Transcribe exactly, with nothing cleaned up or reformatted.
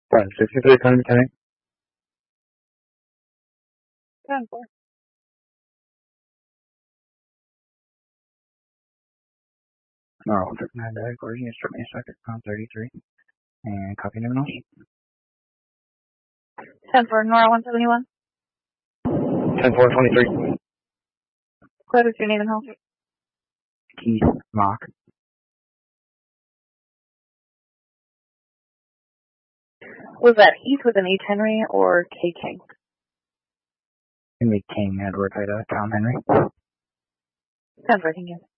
One sixty-three, ten, ten. ten four. No, nine dive, Gordy, instrument me a second, pound thirty-three. And copy nominals. ten four, Nora one seventy-one. ten four, twenty-three. What is your name and home? Keith Mock. Was that Heath with an H Henry or K King? Give me King Edward Ida, Tom Henry. ten four, thank you.